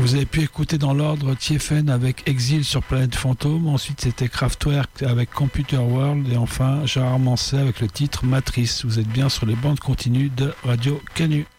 Vous avez pu écouter dans l'ordre Tiefen avec Exil sur Planète Fantôme, ensuite c'était Kraftwerk avec Computer World et enfin Gérard Manset avec le titre Matrice. Vous êtes bien sur les bandes continues de Radio Canu.